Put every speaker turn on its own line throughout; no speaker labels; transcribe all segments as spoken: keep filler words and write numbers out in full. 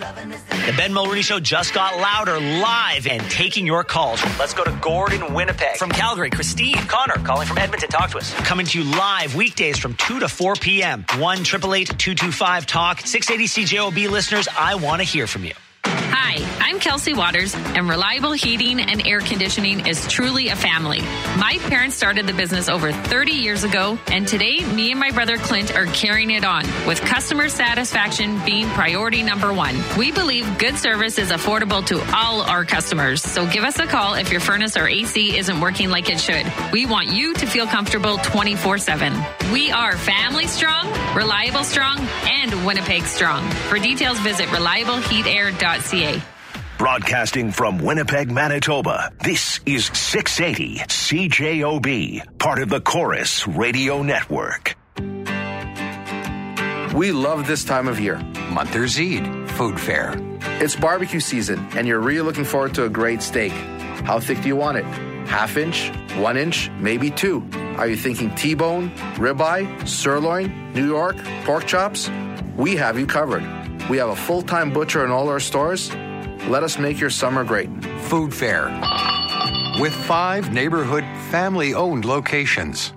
The Ben Mulroney Show just got louder, live and taking your calls. Let's go to Gordon, Winnipeg. From Calgary, Christine, Connor, calling from Edmonton. Talk to us. Coming to you live weekdays from two to four p.m. one eight eight eight, two two five, talk. six eighty C J O B listeners, I want to hear from you.
Hi, I'm Kelsey Waters, and Reliable Heating and Air Conditioning is truly a family. My parents started the business over thirty years ago, and today, me and my brother Clint are carrying it on, with customer satisfaction being priority number one. We believe good service is affordable to all our customers, so give us a call if your furnace or A C isn't working like it should. We want you to feel comfortable twenty-four seven. We are family strong, reliable strong, and Winnipeg strong. For details, visit reliable heat air dot c a.
Broadcasting from Winnipeg, Manitoba, this is six eighty C J O B, part of the Chorus Radio Network.
We love this time of year.
Monthers Eid, food fair.
It's barbecue season, and you're really looking forward to a great steak. How thick do you want it? Half inch, one inch, maybe two. Are you thinking T-bone, ribeye, sirloin, New York, pork chops? We have you covered. We have a full-time butcher in all our stores. Let us make your summer great.
Food fair. With five neighborhood family-owned locations.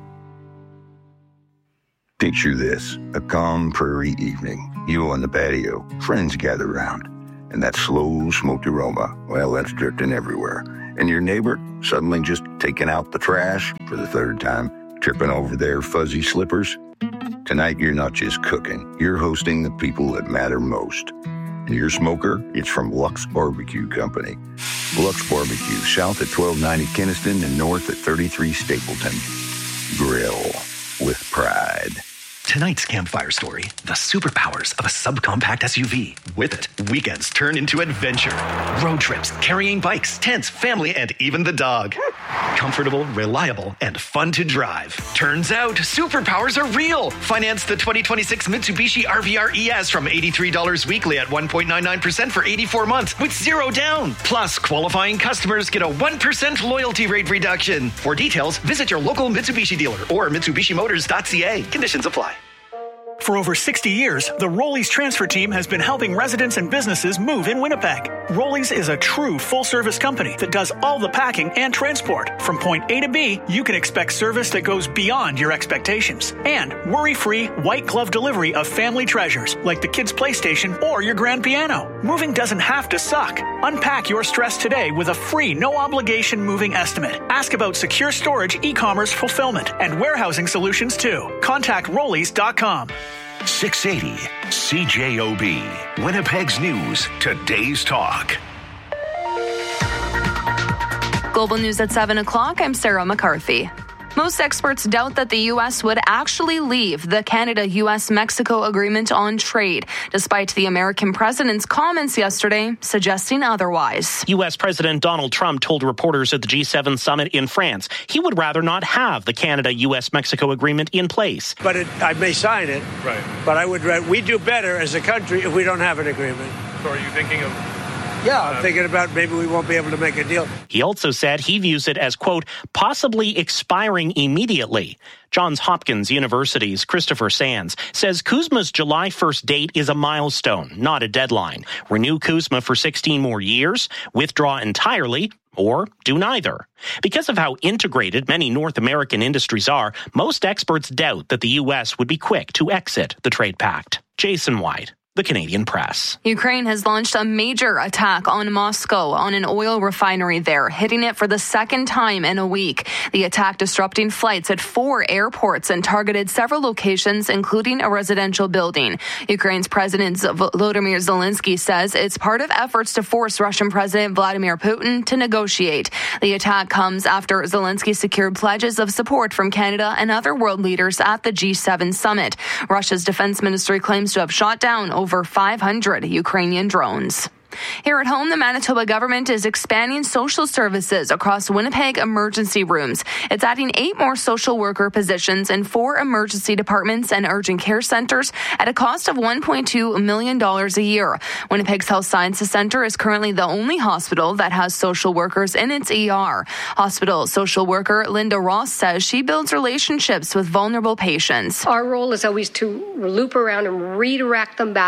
Picture this, a calm prairie evening. You on the patio, friends gather around, and that slow smoked aroma, well, that's drifting everywhere. And your neighbor suddenly just taking out the trash for the third time, tripping over their fuzzy slippers. Tonight, you're not just cooking, you're hosting the people that matter most. And your smoker, it's from Lux Barbecue Company. Lux Barbecue, south at twelve ninety Kinnison and north at thirty-three Stapleton. Grill with pride.
Tonight's campfire story, the superpowers of a subcompact S U V. With it, weekends turn into adventure. Road trips, carrying bikes, tents, family, and even the dog. Comfortable, reliable, and fun to drive. Turns out, superpowers are real. Finance the twenty twenty-six Mitsubishi R V R E S from eighty-three dollars weekly at one point nine nine percent for eighty-four months with zero down. Plus, qualifying customers get a one percent loyalty rate reduction. For details, visit your local Mitsubishi dealer or Mitsubishi Motors dot c a. Conditions apply.
For over sixty years, the Rollies transfer team has been helping residents and businesses move in Winnipeg. Rollies is a true full-service company that does all the packing and transport. From point A to B, you can expect service that goes beyond your expectations. And worry-free, white-glove delivery of family treasures like the kids' PlayStation or your grand piano. Moving doesn't have to suck. Unpack your stress today with a free, no-obligation moving estimate. Ask about secure storage, e-commerce fulfillment, and warehousing solutions too. Contact rollies dot com.
six eighty C J O B, Winnipeg's News, today's talk.
Global News at seven o'clock, I'm Sarah McCarthy. Most experts doubt that the U S would actually leave the Canada-U S Mexico agreement on trade, despite the American president's comments yesterday suggesting otherwise.
U S President Donald Trump told reporters at the G seven summit in France he would rather not have the Canada-U S Mexico agreement in place.
But it, I may sign it,
right? But
I would. We do better as a country if we don't have an agreement.
So are you thinking of...
Yeah, I'm thinking about maybe we won't be able to make a deal.
He also said he views it as, quote, possibly expiring immediately. Johns Hopkins University's Christopher Sands says CUSMA's July first date is a milestone, not a deadline. Renew CUSMA for sixteen more years, withdraw entirely, or do neither. Because of how integrated many North American industries are, most experts doubt that the U S would be quick to exit the trade pact. Jason White, The Canadian Press.
Ukraine has launched a major attack on Moscow on an oil refinery there, hitting it for the second time in a week. The attack disrupting flights at four airports and targeted several locations, including a residential building. Ukraine's President Volodymyr Zelensky says it's part of efforts to force Russian President Vladimir Putin to negotiate. The attack comes after Zelensky secured pledges of support from Canada and other world leaders at the G seven summit. Russia's defense ministry claims to have shot down over five hundred Ukrainian drones. Here at home, the Manitoba government is expanding social services across Winnipeg emergency rooms. It's adding eight more social worker positions in four emergency departments and urgent care centers at a cost of one point two million dollars a year. Winnipeg's Health Sciences Centre is currently the only hospital that has social workers in its E R. Hospital social worker Linda Ross says she builds relationships with vulnerable patients.
Our role is always to loop around and redirect them back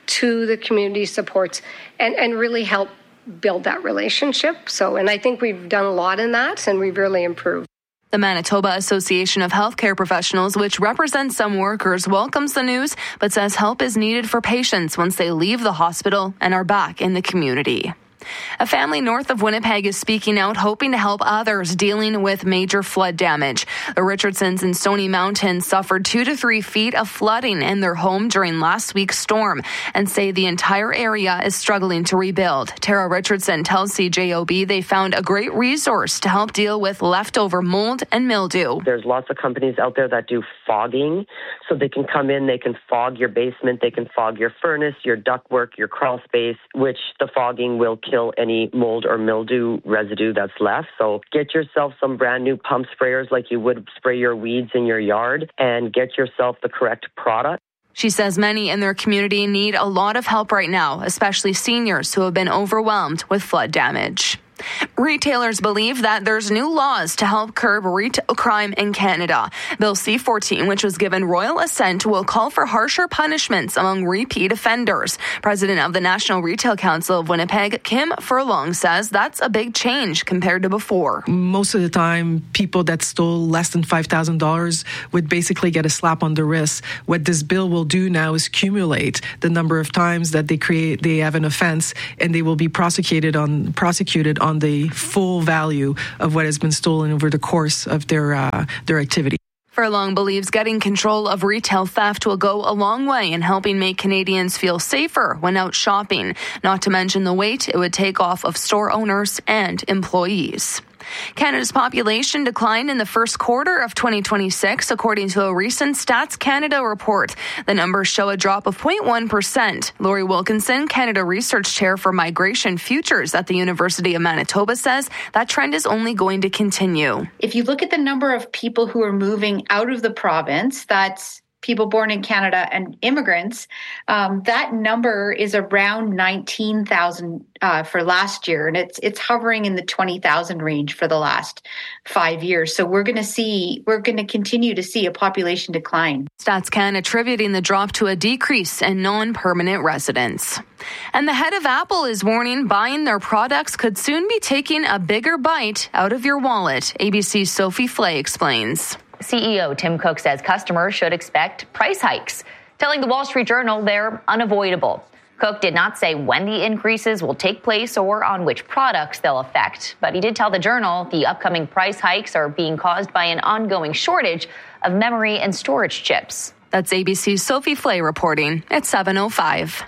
to the community supports and, and really help build that relationship. So, and I think we've done a lot in that, and we've really improved.
The Manitoba Association of Healthcare Professionals, which represents some workers, welcomes the news, but says help is needed for patients once they leave the hospital and are back in the community. A family north of Winnipeg is speaking out, hoping to help others dealing with major flood damage. The Richardsons in Stony Mountain suffered two to three feet of flooding in their home during last week's storm and say the entire area is struggling to rebuild. Tara Richardson tells C J O B they found a great resource to help deal with leftover mold and mildew.
There's lots of companies out there that do fogging, so they can come in, they can fog your basement, they can fog your furnace, your ductwork, your crawl space, which the fogging will kill any mold or mildew residue that's left. So get yourself some brand new pump sprayers like you would spray your weeds in your yard, and get yourself the correct product.
She says many in their community need a lot of help right now, especially seniors who have been overwhelmed with flood damage. Retailers believe that there's new laws to help curb retail crime in Canada. Bill C fourteen, which was given royal assent, will call for harsher punishments among repeat offenders. President of the National Retail Council of Winnipeg, Kim Furlong, says that's a big change compared to before.
Most of the time, people that stole less than five thousand dollars would basically get a slap on the wrist. What this bill will do now is accumulate the number of times that they create, they have an offense, and they will be prosecuted on prosecuted on the full value of what has been stolen over the course of their uh, their activity.
Furlong believes getting control of retail theft will go a long way in helping make Canadians feel safer when out shopping, not to mention the weight it would take off of store owners and employees. Canada's population declined in the first quarter of twenty twenty-six, according to a recent Stats Canada report. The numbers show a drop of zero point one percent. Lori Wilkinson, Canada Research Chair for Migration Futures at the University of Manitoba, says that trend is only going to continue.
If you look at the number of people who are moving out of the province, that's people born in Canada and immigrants, um, that number is around nineteen thousand uh, for last year, and it's it's hovering in the twenty thousand range for the last five years. So we're going to see, we're going to continue to see a population decline.
StatsCan attributing the drop to a decrease in non-permanent residents. And the head of Apple is warning buying their products could soon be taking a bigger bite out of your wallet. A B C's Sophie Flay explains.
C E O Tim Cook says customers should expect price hikes, telling the Wall Street Journal they're unavoidable. Cook did not say when the increases will take place or on which products they'll affect, but he did tell the Journal the upcoming price hikes are being caused by an ongoing shortage of memory and storage chips.
That's A B C's Sophie Flay reporting at seven oh five.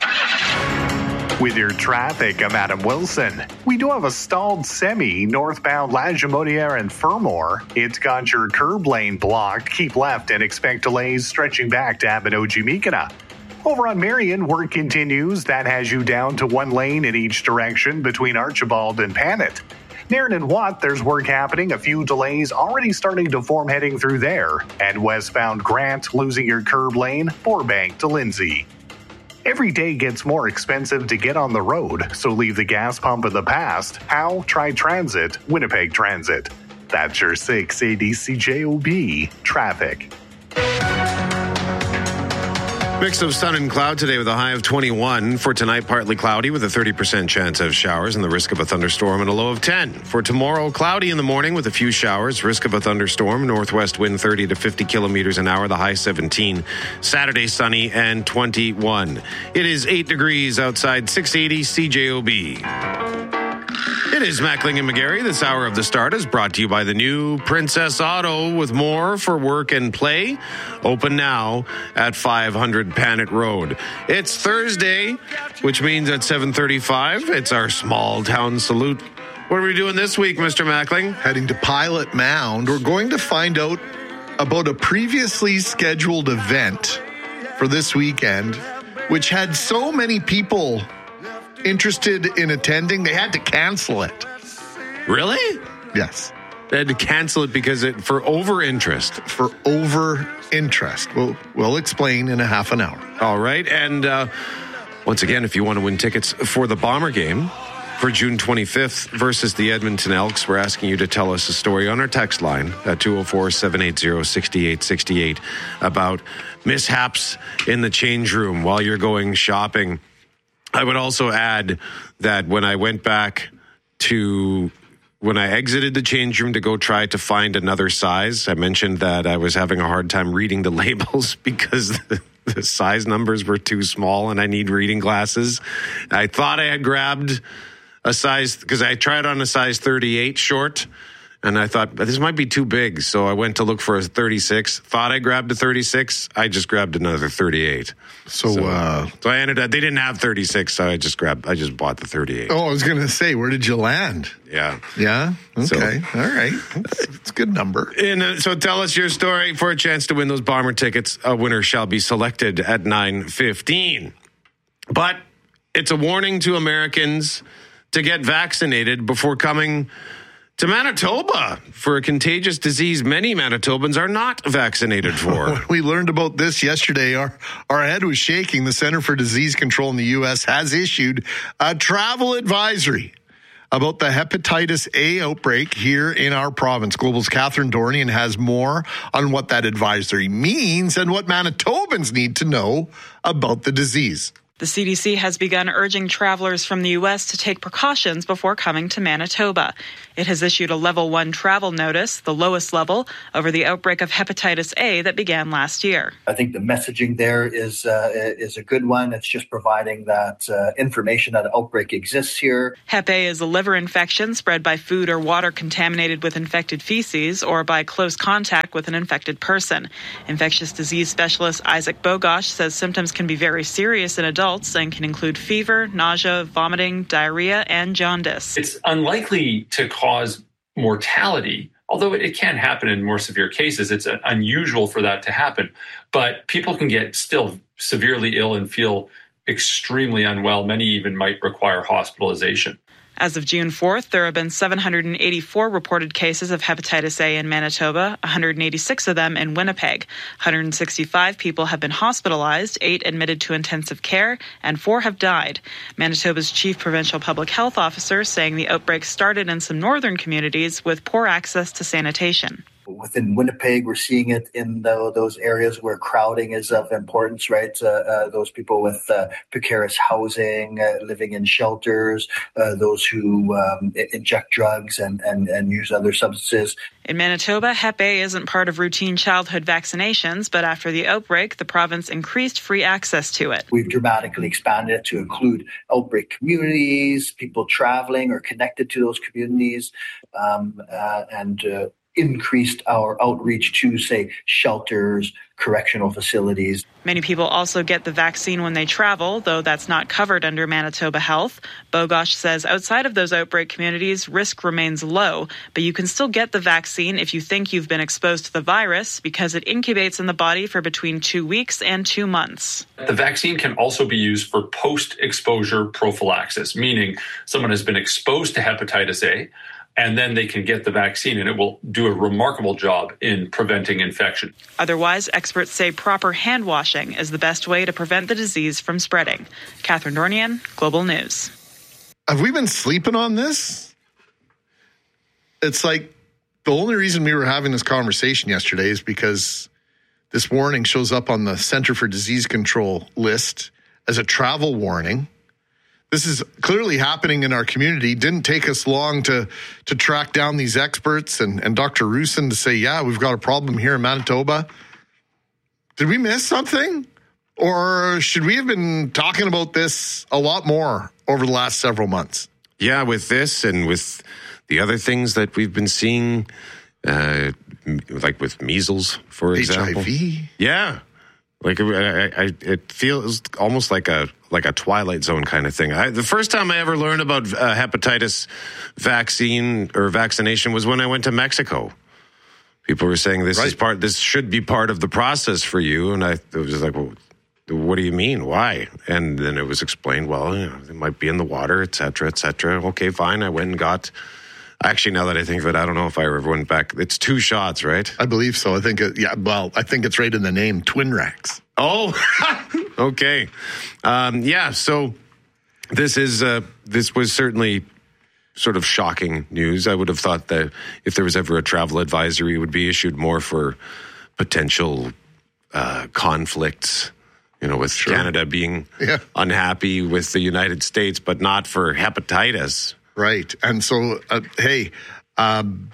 With your traffic, I'm Adam Wilson. We do have a stalled semi northbound Lagimodiere and Fermor. It's got your curb lane blocked. Keep left and expect delays stretching back to Abinogi-Mikina. Over on Marion, work continues. That has you down to one lane in each direction between Archibald and Panet. Nairn and Watt, there's work happening. A few delays already starting to form heading through there. And westbound Grant, losing your curb lane, Burbank to Lindsay. Every day gets more expensive to get on the road, so leave the gas pump in the past. How? Try Transit, Winnipeg Transit. That's your six eighty C J O B traffic.
Mix of sun and cloud today with a high of twenty-one. For tonight, partly cloudy with a thirty percent chance of showers and the risk of a thunderstorm and a low of ten. For tomorrow, cloudy in the morning with a few showers, risk of a thunderstorm, northwest wind thirty to fifty kilometers an hour, the high seventeen. Saturday, sunny and twenty-one. It is eight degrees outside, six eighty C J O B. It is Mackling and McGarry. This hour of the start is brought to you by the new Princess Auto with more for work and play. Open now at five hundred Panet Road. It's Thursday, which means at seven thirty-five, it's our small town salute. What are we doing this week, Mister Mackling?
Heading to Pilot Mound. We're going to find out about a previously scheduled event for this weekend, which had so many people interested in attending, they had to cancel it.
Really?
Yes.
They had to cancel it because it for over interest.
For over interest. We'll, we'll explain in a half an hour.
All right. And uh, once again, if you want to win tickets for the Bomber game for June twenty-fifth versus the Edmonton Elks. We're asking you to tell us a story on our text line at two oh four, seven eight zero, six eight six eight about mishaps in the change room while you're going shopping. I would also add that when I went back to, when I exited the change room to go try to find another size, I mentioned that I was having a hard time reading the labels because the, the size numbers were too small and I need reading glasses. I thought I had grabbed a size, because I tried on a size thirty-eight short, and I thought, this might be too big. So I went to look for a thirty-six. Thought I grabbed a thirty-six. I just grabbed another thirty-eight.
So,
so,
uh,
so I ended up, they didn't have thirty-six, so I just grabbed, I just bought the thirty-eight.
Oh, I was going to say, where did you land?
Yeah.
Yeah? Okay.
So,
all right. It's a good number.
And uh, so tell us your story for a chance to win those Bomber tickets. A winner shall be selected at nine fifteen. But it's a warning to Americans to get vaccinated before coming to Manitoba for a contagious disease many Manitobans are not vaccinated for.
When we learned about this yesterday, our, our head was shaking. The Center for Disease Control in the U S has issued a travel advisory about the hepatitis A outbreak here in our province. Global's Catherine Dornian has more on what that advisory means and what Manitobans need to know about the disease.
The C D C has begun urging travelers from the U S to take precautions before coming to Manitoba. It has issued a level one travel notice, the lowest level, over the outbreak of hepatitis A that began last year.
I think the messaging there is uh, is a good one. It's just providing that uh, information that an outbreak exists here.
Hep A is a liver infection spread by food or water contaminated with infected feces or by close contact with an infected person. Infectious disease specialist Isaac Bogosh says symptoms can be very serious in adults and can include fever, nausea, vomiting, diarrhea, and jaundice.
It's unlikely to cause mortality, although it can happen in more severe cases. It's unusual for that to happen. But people can get still severely ill and feel extremely unwell. Many even might require hospitalization.
As of June fourth, there have been seven hundred eighty-four reported cases of hepatitis A in Manitoba, one hundred eighty-six of them in Winnipeg. one hundred sixty-five people have been hospitalized, eight admitted to intensive care, and four have died. Manitoba's chief provincial public health officer saying the outbreak started in some northern communities with poor access to sanitation.
Within Winnipeg, we're seeing it in the, those areas where crowding is of importance, right? Uh, uh, those people with uh, precarious housing, uh, living in shelters, uh, those who um, inject drugs and, and, and use other substances.
In Manitoba, Hep A isn't part of routine childhood vaccinations, but after the outbreak, the province increased free access to it.
We've dramatically expanded it to include outbreak communities, people traveling or connected to those communities, um, uh, and uh, increased our outreach to, say, shelters, correctional facilities.
Many people also get the vaccine when they travel, though that's not covered under Manitoba Health. Bogosh says outside of those outbreak communities, risk remains low, but you can still get the vaccine if you think you've been exposed to the virus because it incubates in the body for between two weeks and two months.
The vaccine can also be used for post-exposure prophylaxis, meaning someone has been exposed to hepatitis A, and then they can get the vaccine, and it will do a remarkable job in preventing infection.
Otherwise, experts say proper hand washing is the best way to prevent the disease from spreading. Catherine Dornian, Global News.
Have we been sleeping on this? It's like the only reason we were having this conversation yesterday is because this warning shows up on the Center for Disease Control list as a travel warning. This is clearly happening in our community. Didn't take us long to to track down these experts and, and Doctor Roussin to say, yeah, we've got a problem here in Manitoba. Did we miss something? Or should we have been talking about this a lot more over the last several months?
Yeah, with this and with the other things that we've been seeing, uh, like with measles, for example.
H I V?
Yeah. Like I, I, it feels almost like a like a Twilight Zone kind of thing. I, the first time I ever learned about uh, hepatitis vaccine or vaccination was when I went to Mexico. People were saying this right. is part. This should be part of the process for you, and I it was like, well, what do you mean? Why? And then it was explained. Well, you know, it might be in the water, et cetera, et cetera. Okay, fine. I went and got. Actually, now that I think of it, I don't know if I ever went back. It's two shots, right?
I believe so. I think, it, yeah, well, I think it's right in the name, Twinrax.
Oh, okay. Um, yeah, so this is, uh, this was certainly sort of shocking news. I would have thought that if there was ever a travel advisory, it would be issued more for potential uh, conflicts, you know, with sure. Canada being yeah. unhappy with the United States, but not for hepatitis.
Right. And so, uh, hey, um,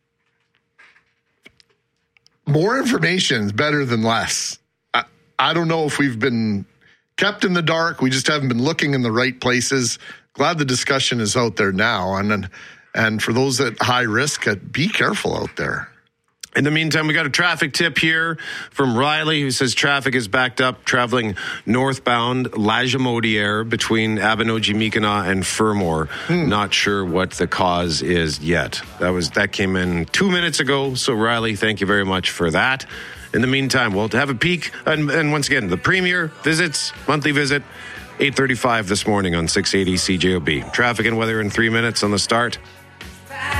more information is better than less. I, I don't know if we've been kept in the dark. We just haven't been looking in the right places. Glad the discussion is out there now. And, and for those at high risk, be careful out there.
In the meantime, we got a traffic tip here from Riley, who says traffic is backed up traveling northbound Lagimodiere between Abinogi-Mi'kmaq and Fermor. Hmm. Not sure what the cause is yet. That was that came in two minutes ago. So Riley, thank you very much for that. In the meantime, we'll have a peek. And, and once again, the Premier visits, monthly visit, eight thirty-five this morning on six eighty C J O B. Traffic and weather in three minutes on the start.